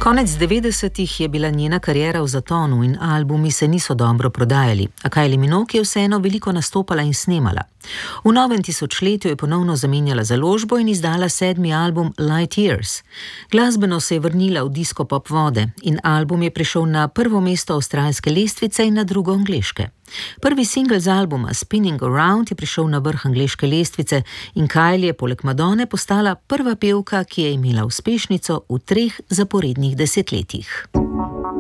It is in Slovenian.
Konec 90-ih je bila njena kariera v zatonu in albumi se niso dobro prodajali, a Kylie Minogue je vseeno veliko nastopala in snemala. V novem tisočletju je ponovno zamenjala založbo in izdala 7. album Light Years. Glasbeno se je vrnila v disco pop vode in album je prišel na prvo mesto avstralske lestvice in na drugo angleške. Prvi singl z albuma Spinning Around je prišel na vrh angleške lestvice in Kylie je poleg Madone postala prva pevka, ki je imela uspešnico v 3 zaporednih desetletjih.